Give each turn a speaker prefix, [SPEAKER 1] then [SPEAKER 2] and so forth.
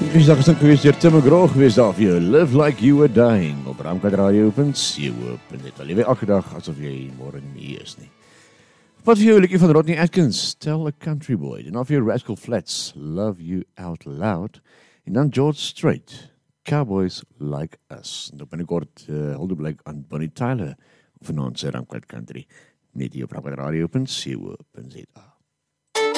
[SPEAKER 1] Is daar gesing geweest deur Tim McGraw geweest daar vir jou Live Like You Were Dying op ramkatradio.co.za. Wel, jy weet elke dag asof jy môre nie is nie. Wat vir jou 'n liedjie van Rodney Atkins, Tell a Country Boy. En dan vir jou Rascal Flatts, Love You Out Loud. En dan George Strait, Cowboys Like Us. En dan binnekort hulde blyk aan Bonnie Tyler vanaand sy Ramkat Country met die op ramkatradio.co.za.